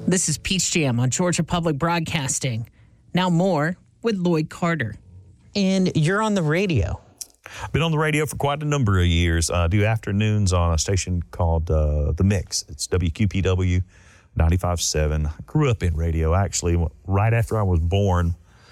This is Peach Jam on Georgia Public Broadcasting. Now more with Lloyd Carter. And you're on the radio. Been on the radio for quite a number of years. I do afternoons on a station called The Mix. It's WQPW 95.7. I grew up in radio, actually, right after I was born,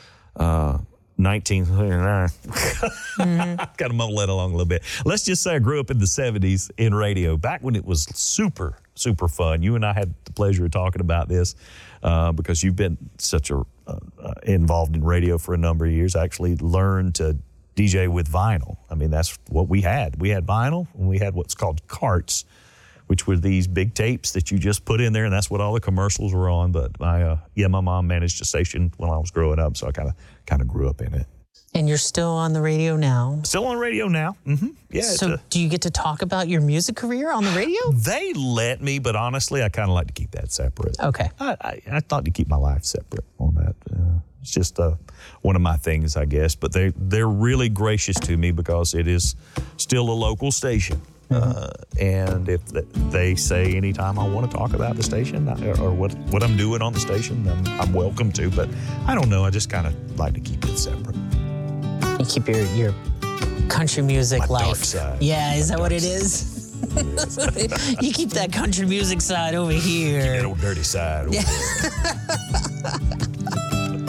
1939. Got to mumble that along a little bit. Let's just say I grew up in the 70s in radio, back when it was super fun. You and I had the pleasure of talking about this because you've been such involved in radio for a number of years. I actually learned to DJ with vinyl. I mean, that's what we had. We had vinyl, and we had what's called carts, which were these big tapes that you just put in there, and that's what all the commercials were on. But my mom managed a station when I was growing up, so I kind of grew up in it. And you're still on the radio now? Still on radio now. Mm-hmm. Yeah. So do you get to talk about your music career on the radio? They let me, but honestly, I kind of like to keep that separate. Okay. I thought to keep my life separate on that. It's just one of my things, I guess. But they're really gracious to me because it is still a local station. And if they say anytime I want to talk about the station or what I'm doing on the station, I'm welcome to. But I don't know. I just kind of like to keep it separate. You keep your country music My life. dark side. Yeah, is that what it side. is? You keep that country music side over here. That old dirty side over there.